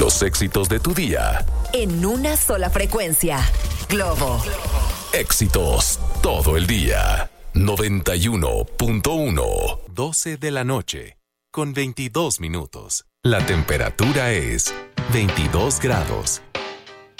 Los éxitos de tu día. En una sola frecuencia. Globo. Éxitos todo el día. 91.1. 12 de la noche. Con 22 minutos. La temperatura es 22 grados.